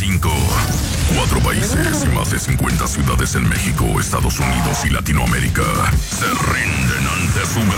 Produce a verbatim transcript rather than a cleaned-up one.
cinco. Cuatro países y más de cincuenta ciudades en México, Estados Unidos y Latinoamérica se rinden ante su